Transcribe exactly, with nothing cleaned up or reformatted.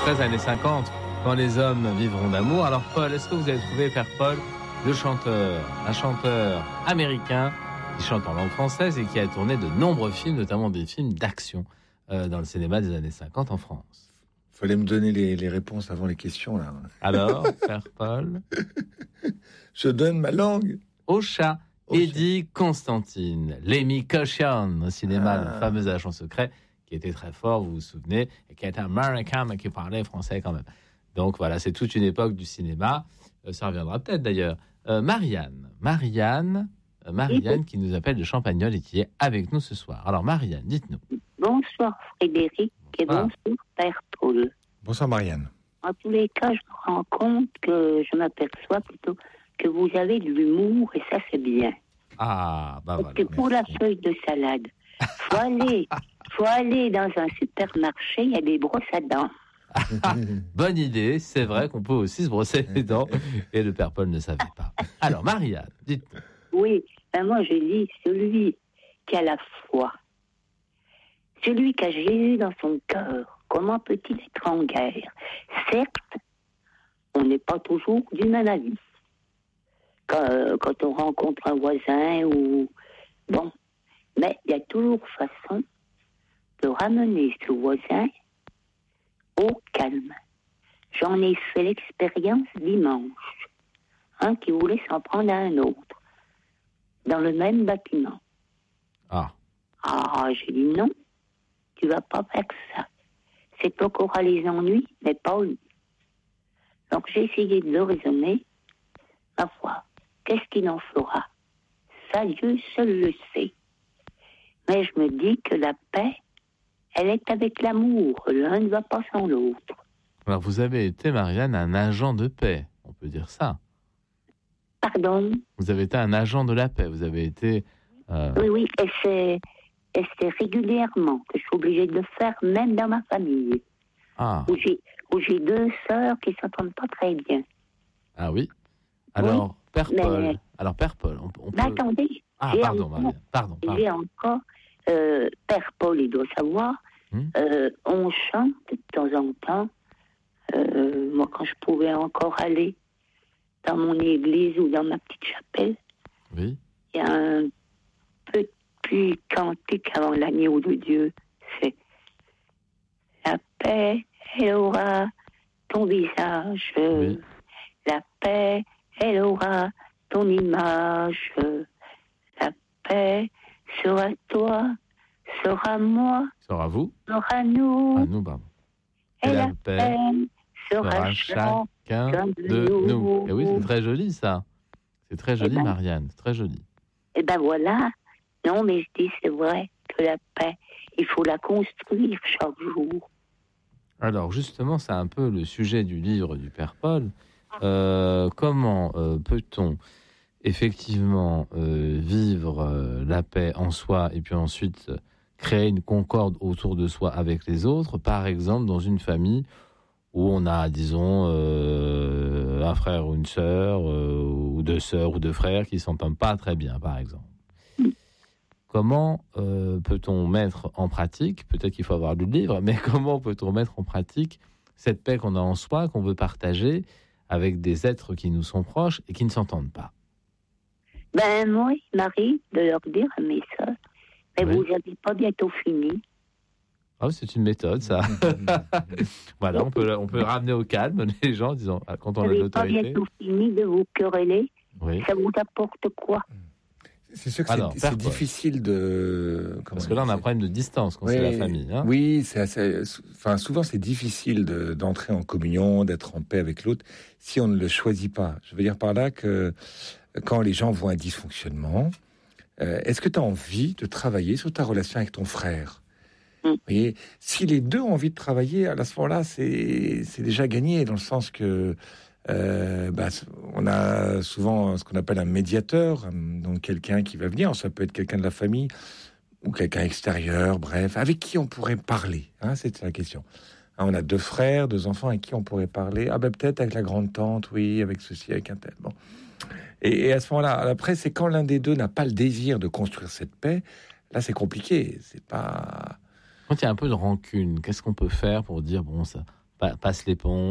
treize années cinquante, quand les hommes vivront d'amour. Alors Paul, est-ce que vous avez trouvé, Père Paul, le chanteur, un chanteur américain qui chante en langue française et qui a tourné de nombreux films, notamment des films d'action euh, dans le cinéma des années cinquante en France? Il fallait me donner les, les réponses avant les questions, là. Alors, Père Paul? Je donne ma langue au chat. Eddie Constantine, Lemmy Caution au cinéma, ah. le fameux agent secret qui était très fort, vous vous souvenez, et qui était américain mais qui parlait français quand même. Donc voilà, c'est toute une époque du cinéma. Euh, ça reviendra peut-être d'ailleurs. Euh, Marianne, Marianne, euh, Marianne qui nous appelle de Champagnole et qui est avec nous ce soir. Alors Marianne, dites-nous. Bonsoir Frédéric et bonsoir Père Paul. Bonsoir Marianne. En tous les cas, je me rends compte que je m'aperçois plutôt que vous avez de l'humour et ça c'est bien. Ah, bah Parce voilà. que pour merci. la feuille de salade, faut aller, faut aller dans un supermarché, il y a des brosses à dents. Bonne idée, c'est vrai qu'on peut aussi se brosser les dents et le Père Paul ne savait pas. Alors Marianne, dites-nous. Oui, ben moi je dis celui qui a la foi, celui qui a Jésus dans son cœur, comment peut-il être en guerre? Certes, on n'est pas toujours du même avis. Quand, euh, quand on rencontre un voisin ou... Bon, mais il y a toujours façon de ramener ce voisin au calme. J'en ai fait l'expérience dimanche. Un qui voulait s'en prendre à un autre, dans le même bâtiment. Ah. Ah, j'ai dit non, tu vas pas faire ça. C'est toi qui auras les ennuis, mais pas lui. Donc j'ai essayé de le raisonner. Ma foi, qu'est-ce qu'il en fera? Ça, Dieu seul le sait. Mais je me dis que la paix, elle est avec l'amour. L'un ne va pas sans l'autre. Alors vous avez été, Marianne, un agent de paix, on peut dire ça. Pardon? Vous avez été un agent de la paix, vous avez été... Euh... Oui, oui, et c'est, et c'est régulièrement que je suis obligée de le faire, même dans ma famille. Ah. Où j'ai, où j'ai deux sœurs qui ne s'entendent pas très bien. Ah oui? Alors, oui, Père mais... Paul, alors Père Paul, on, on peut... Mais attendez, ah, j'ai pardon, encore, Marianne, pardon, pardon. J'ai encore, euh, Père Paul, il doit savoir, hum? euh, on chante de temps en temps, euh, moi quand je pouvais encore aller dans mon église ou dans ma petite chapelle, oui. Il y a un petit cantique avant l'agneau de Dieu, c'est la paix, elle aura ton visage, oui. La paix, elle aura ton image, la paix sera toi, sera moi, sera vous, sera nous, à nous, pardon. Et, et la, la paix, paix sera, sera chacun, chacun de, de nous. nous. Et oui, c'est très joli ça. C'est très joli, ben, Marianne, c'est très joli. Et ben voilà. Non, mais je dis, c'est vrai que la paix, il faut la construire chaque jour. Alors justement, c'est un peu le sujet du livre du Père Paul. Euh, comment euh, peut-on effectivement euh, vivre euh, la paix en soi et puis ensuite euh, créer une concorde autour de soi avec les autres, par exemple dans une famille où on a, disons, euh, un frère ou une sœur, euh, ou deux sœurs ou deux frères qui ne s'entendent pas très bien, par exemple. Comment euh, peut-on mettre en pratique, peut-être qu'il faut avoir lu le livre, mais comment peut-on mettre en pratique cette paix qu'on a en soi, qu'on veut partager avec des êtres qui nous sont proches et qui ne s'entendent pas? Ben moi, il m'arrive de leur dire à mes sœurs, mais oui. Vous n'avez pas bientôt fini. Ah, c'est une méthode, ça. Voilà, on peut, on peut ramener au calme les gens, disons, quand on a de l'autorité. Vous n'avez pas bientôt fini de vous quereller. Oui. Ça vous apporte quoi? C'est sûr que Alors, c'est, c'est difficile de... Parce que là, on a un problème de distance quand oui, c'est la famille. Hein. Oui, c'est assez... Enfin, souvent, c'est difficile de, d'entrer en communion, d'être en paix avec l'autre, si on ne le choisit pas. Je veux dire par là que quand les gens voient un dysfonctionnement, euh, est-ce que tu as envie de travailler sur ta relation avec ton frère? Mm. Vous voyez, si les deux ont envie de travailler, à ce moment-là, c'est, c'est déjà gagné, dans le sens que... Euh, bah, on a souvent ce qu'on appelle un médiateur, donc quelqu'un qui va venir, ça peut être quelqu'un de la famille ou quelqu'un extérieur, bref, avec qui on pourrait parler, hein, c'est la question. Hein, on a deux frères, deux enfants avec qui on pourrait parler, ah ben peut-être avec la grande-tante, oui, avec ceci, avec un tel, bon. Et, et à ce moment-là, après, c'est quand l'un des deux n'a pas le désir de construire cette paix, là c'est compliqué, c'est pas... Quand il y a un peu de rancune, qu'est-ce qu'on peut faire pour dire, bon, ça... pa- passe l'éponge.